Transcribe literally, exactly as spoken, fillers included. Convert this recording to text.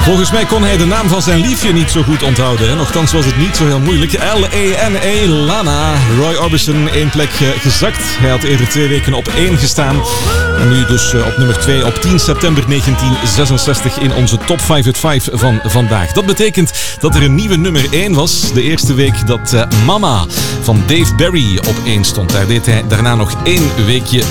Volgens mij kon hij de naam van zijn liefje niet zo goed onthouden. Hè? Nochtans was het niet zo heel moeilijk. L A N A, Lana. Roy Orbison, één plek gezakt. Hij had eerder twee weken op één gestaan. En nu dus op nummer twee op tien september negentien zesenzestig in onze top vijf uit vijf van vandaag. Dat betekent dat er een nieuwe nummer één was. De eerste week dat uh, Mama van Dave Berry op één stond. Daar deed hij daarna nog één weekje